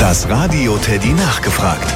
Das Radio Teddy nachgefragt.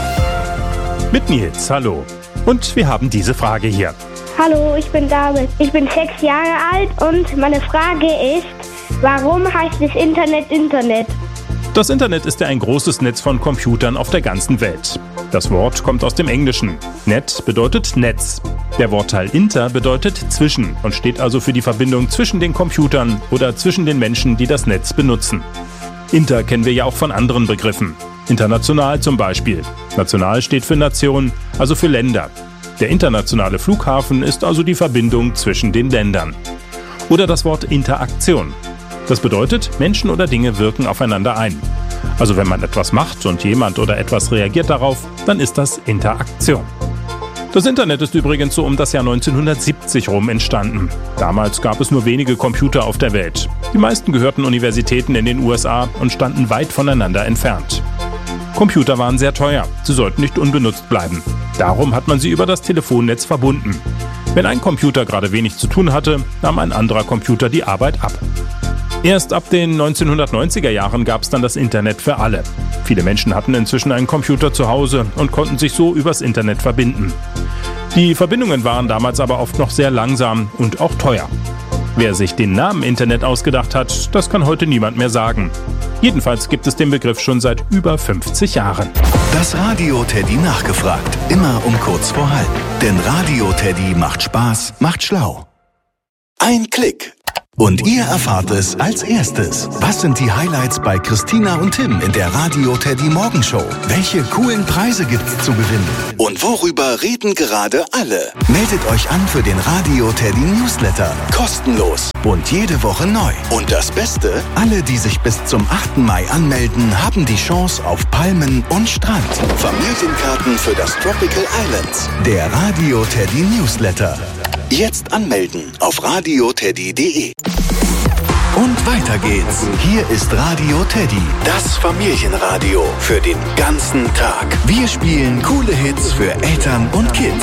Mit Nils, hallo. Und wir haben diese Frage hier. Hallo, ich bin David. Ich bin 6 Jahre alt und meine Frage ist, warum heißt das Internet Internet? Das Internet ist ja ein großes Netz von Computern auf der ganzen Welt. Das Wort kommt aus dem Englischen. Net bedeutet Netz. Der Wortteil inter bedeutet zwischen und steht also für die Verbindung zwischen den Computern oder zwischen den Menschen, die das Netz benutzen. Inter kennen wir ja auch von anderen Begriffen. International zum Beispiel. National steht für Nation, also für Länder. Der internationale Flughafen ist also die Verbindung zwischen den Ländern. Oder das Wort Interaktion. Das bedeutet, Menschen oder Dinge wirken aufeinander ein. Also wenn man etwas macht und jemand oder etwas reagiert darauf, dann ist das Interaktion. Das Internet ist übrigens so um das Jahr 1970 rum entstanden. Damals gab es nur wenige Computer auf der Welt. Die meisten gehörten Universitäten in den USA und standen weit voneinander entfernt. Computer waren sehr teuer, sie sollten nicht unbenutzt bleiben. Darum hat man sie über das Telefonnetz verbunden. Wenn ein Computer gerade wenig zu tun hatte, nahm ein anderer Computer die Arbeit ab. Erst ab den 1990er Jahren gab es dann das Internet für alle. Viele Menschen hatten inzwischen einen Computer zu Hause und konnten sich so übers Internet verbinden. Die Verbindungen waren damals aber oft noch sehr langsam und auch teuer. Wer sich den Namen Internet ausgedacht hat, das kann heute niemand mehr sagen. Jedenfalls gibt es den Begriff schon seit über 50 Jahren. Das Radio Teddy nachgefragt. Immer um kurz vor halb. Denn Radio Teddy macht Spaß, macht schlau. Ein Klick. Und ihr erfahrt es als erstes. Was sind die Highlights bei Christina und Tim in der Radio Teddy Morgenshow? Welche coolen Preise gibt's zu gewinnen? Und worüber reden gerade alle? Meldet euch an für den Radio Teddy Newsletter. Kostenlos. Und jede Woche neu. Und das Beste? Alle, die sich bis zum 8. Mai anmelden, haben die Chance auf Palmen und Strand. Familienkarten für das Tropical Islands. Der Radio Teddy Newsletter. Jetzt anmelden auf radioteddy.de. Und weiter geht's. Hier ist Radio Teddy, das Familienradio für den ganzen Tag. Wir spielen coole Hits für Eltern und Kids.